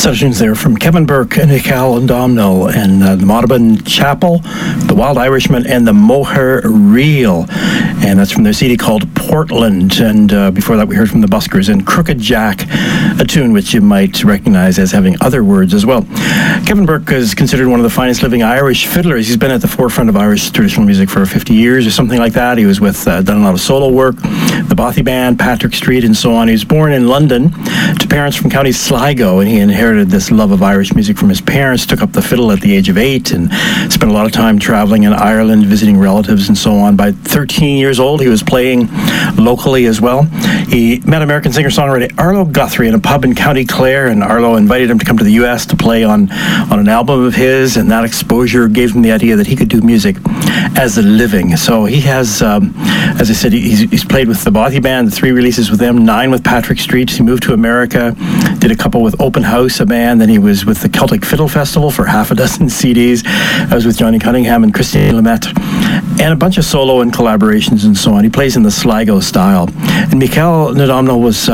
Sessions there from Kevin Burke and Michael Domno and the Maudubon Chapel, the Wild Irishman, and the Moher Reel. And that's from their CD called Portland. And before that, we heard from the Buskers and Crooked Jack, a tune which you might recognize as having other words as well. Kevin Burke is considered one of the finest living Irish fiddlers. He's been at the forefront of Irish traditional music for 50 years or something like that. He was with, done a lot of solo work, the Bothy Band, Patrick Street, and so on. He was born in London to parents from County Sligo, and he inherited this love of Irish music from his parents, took up the fiddle at the age of 8, and spent a lot of time traveling in Ireland, visiting relatives and so on. By 13 years old, he was playing locally as well. He met American singer-songwriter Arlo Guthrie in a pub in County Clare, and Arlo invited him to come to the U.S. to play on an album of his, and that exposure gave him the idea that he could do music as a living. So he has, as I said, he's played with the Bothy Band, 3 releases with them, 9 with Patrick Street. He moved to America, did a couple with Open House, a band. Then he was with the Celtic Fiddle Festival for half a dozen CDs. I was with Johnny Cunningham and Christine Lamette, and a bunch of solo and collaborations and so on. He plays in the Sligo style. And Michael O'Donnell was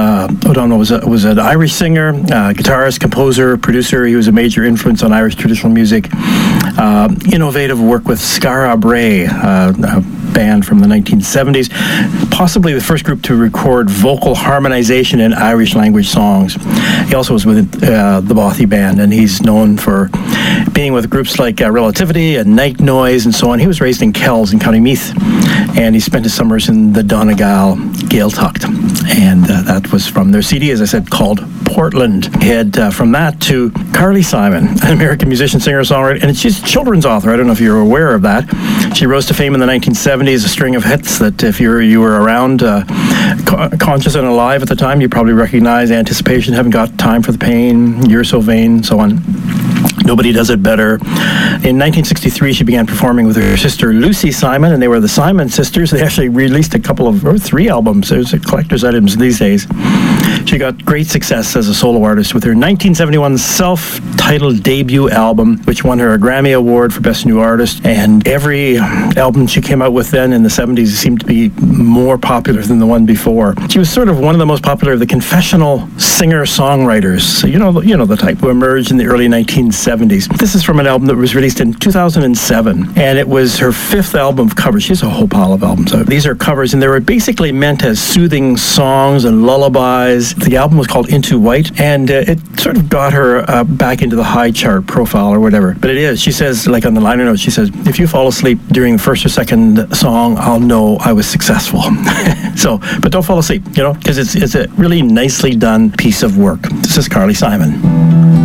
an Irish singer, guitarist, composer, producer. He was a major influence on Irish traditional music. Innovative work with Scara Bray, a band from the 1970s, possibly the first group to record vocal harmonization in Irish language songs. He also was with the Bothy Band, and he's known for being with groups like Relativity and Night Noise and so on. He was raised in Kells in County Meath, and he spent his summers in the Donegal Gaeltacht, and that was from their CD, as I said, called Portland. Head from that to Carly Simon, an American musician, singer, songwriter, and she's a children's author. I don't know if you're aware of that. She rose to fame in the 1970s, a string of hits that if you were around, conscious and alive at the time, you probably recognize Anticipation, Haven't Got Time for the Pain, You're So Vain, so on. Nobody Does It Better. In 1963, she began performing with her sister Lucy Simon, and they were the Simon Sisters. They actually released a couple of, or 3 albums. There's collector's items these days. She got great success as a solo artist with her 1971 self-titled debut album, which won her a Grammy Award for Best New Artist. And every album she came out with then in the 70s seemed to be more popular than the one before. She was sort of one of the most popular of the confessional singer-songwriters. So you know the type who emerged in the early 1970s. This is from an album that was released in 2007, and it was her 5th album of covers. She has a whole pile of albums out. These are covers, and they were basically meant as soothing songs and lullabies. The album was called Into White, and it sort of got her back into the high chart profile or whatever. But it is, she says, like on the liner notes, she says, if you fall asleep during the first or second song, I'll know I was successful. So, but don't fall asleep, because it's a really nicely done piece of work. This is Carly Simon.